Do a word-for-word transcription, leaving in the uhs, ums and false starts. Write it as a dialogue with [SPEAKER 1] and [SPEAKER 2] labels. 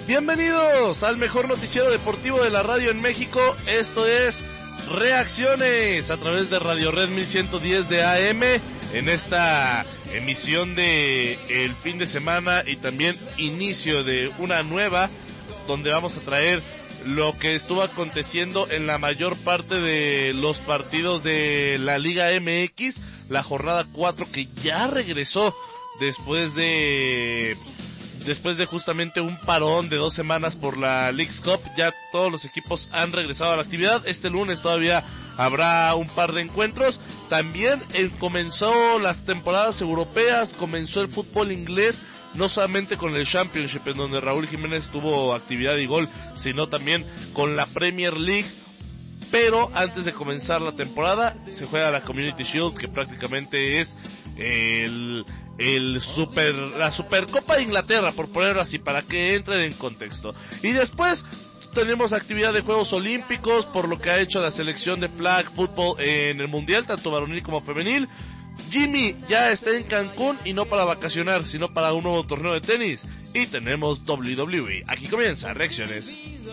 [SPEAKER 1] Bienvenidos al mejor noticiero deportivo de la radio en México. Esto es Reacciones a través de Radio Red mil ciento diez de A M en esta emisión de el fin de semana y también inicio de una nueva, donde vamos a traer lo que estuvo aconteciendo en la mayor parte de los partidos de la Liga M X, la jornada cuatro que ya regresó después de después de justamente un parón de dos semanas por la Leagues Cup. Ya todos los equipos han regresado a la actividad. Este lunes todavía habrá un par de encuentros. También eh, comenzó las temporadas europeas, comenzó el fútbol inglés, no solamente con el Championship, en donde Raúl Jiménez tuvo actividad y gol, sino también con la Premier League. Pero antes de comenzar la temporada se juega la Community Shield, que prácticamente es el el super la Supercopa de Inglaterra, por ponerlo así, para que entren en contexto. Y después tenemos actividad de Juegos Olímpicos, por lo que ha hecho la selección de flag football en el mundial, tanto varonil como femenil. Jimmy ya está en Cancún, y no para vacacionar, sino para un nuevo torneo de tenis. Y tenemos doble u doble u E. Aquí comienza Reacciones.